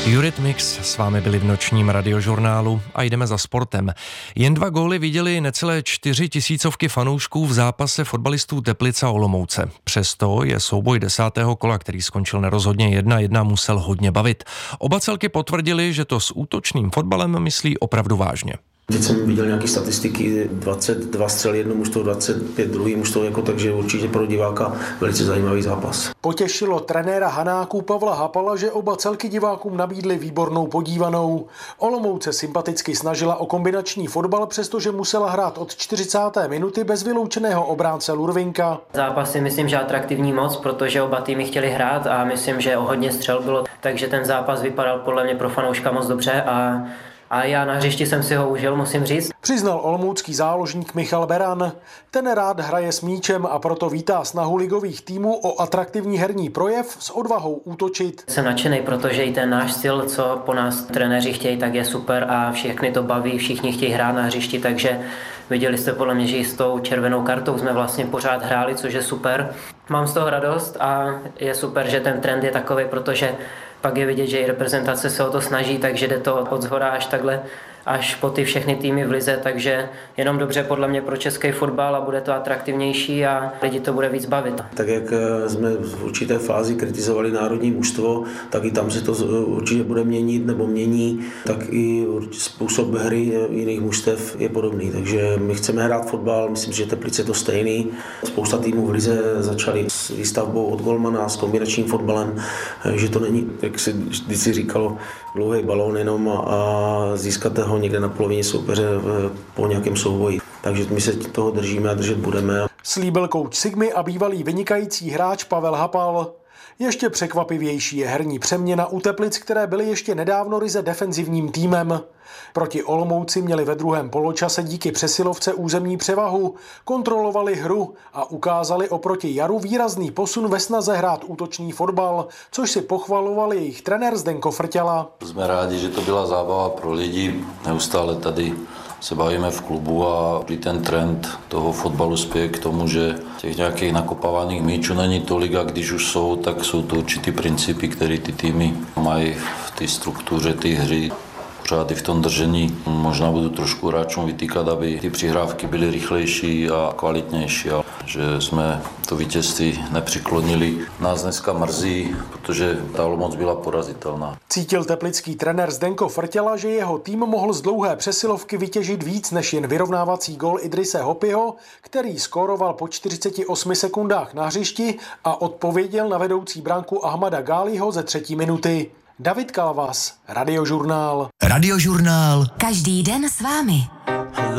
Eurythmics s vámi byli v nočním radiožurnálu a jdeme za sportem. Jen 2 góly viděli necelé 4 000 fanoušků v zápase fotbalistů Teplice a Olomouce. Přesto je souboj 10. kola, který skončil nerozhodně 1-1, musel hodně bavit. Oba celky potvrdili, že to s útočným fotbalem myslí opravdu vážně. Teď jsem viděl nějaké statistiky, 22 střel jedno mužstvo, 25 druhý mužstvo, takže určitě pro diváka velice zajímavý zápas. Potěšilo trenéra Hanáků Pavla Hapala, že oba celky divákům nabídli výbornou podívanou. Olomouc se sympaticky snažila o kombinační fotbal, přestože musela hrát od 40. minuty bez vyloučeného obránce Lurvinka. Zápas si myslím, že atraktivní moc, protože oba týmy chtěli hrát a myslím, že o hodně střel bylo, takže ten zápas vypadal podle mě pro fanouška moc dobře a já na hřišti jsem si ho užil, musím říct. Přiznal olomoucký záložník Michal Beran. Ten rád hraje s míčem a proto vítá snahu ligových týmů o atraktivní herní projev s odvahou útočit. Jsem nadšenej, protože i ten náš styl, co po nás trenéři chtějí, tak je super a všechny to baví, všichni chtějí hrát na hřišti, takže viděli jste podle mě, že i s tou červenou kartou jsme vlastně pořád hráli, což je super. Mám z toho radost a je super, že ten trend je takový, protože pak je vidět, že i reprezentace se o to snaží, takže jde to od zhora až takhle, až po ty všechny týmy v lize, takže jenom dobře podle mě pro český fotbal a bude to atraktivnější a lidi to bude víc bavit. Tak jak jsme v určité fázi kritizovali národní mužstvo, tak i tam se to určitě bude měnit nebo mění, tak i způsob hry jiných mužstev je podobný. Takže my chceme hrát fotbal, myslím, že Teplice je to stejný. Spousta týmů v lize začali s výstavbou od golmana, s kombinačním fotbalem, že to není, jak se vždycky říkalo, dlouhý balón jenom a získat ho někde na polovině soupeře po nějakém souboji. Takže my se toho držíme a držet budeme. Slíbil kouč Sigmy a bývalý vynikající hráč Pavel Hapal. Ještě překvapivější je herní přeměna u Teplic, které byly ještě nedávno ryze defenzivním týmem. Proti Olomouci měli ve druhém poločase díky přesilovce územní převahu, kontrolovali hru a ukázali oproti jaru výrazný posun ve snaze hrát útočný fotbal, což si pochvaloval jejich trenér Zdenko Frťala. Jsme rádi, že to byla zábava pro lidi. Neustále tady se bavíme v klubu a ten trend toho fotbalu spěje k tomu, že těch nějakých nakopávaných míčů není tolik a když už jsou, tak jsou to určitý principy, které ty týmy mají v té struktuře té hry. Pořád i v tom držení možná budu trošku hráčům vytýkat, aby ty přihrávky byly rychlejší a kvalitnější. A že jsme to vítězství nepřiklonili. Nás dneska mrzí, protože ta Olomouc byla porazitelná. Cítil teplický trenér Zdenko Frťala, že jeho tým mohl z dlouhé přesilovky vytěžit víc než jen vyrovnávací gól Idrise Hopiho, který skóroval po 48 sekundách na hřišti a odpověděl na vedoucí branku Ahmada Gáliho ze 3. minuty. David Kalvas, Radiožurnál. Radiožurnál. Každý den s vámi.